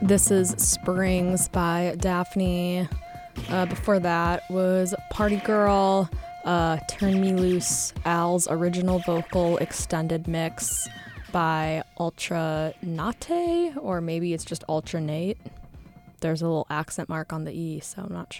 This is Springs by Daphne. Before that was Party Girl, Turn Me Loose, Al's original vocal extended mix by Ultra Nate, or maybe it's just Ultra Nate. There's a little accent mark on the E, so I'm not sure.